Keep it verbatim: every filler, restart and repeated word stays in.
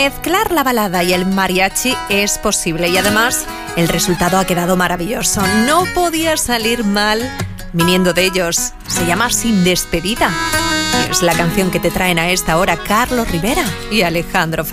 Mezclar la balada y el mariachi es posible y además el resultado ha quedado maravilloso. No podía salir mal viniendo de ellos. Se llama Sin Despedida y es la canción que te traen a esta hora Carlos Rivera y Alejandro Fernández.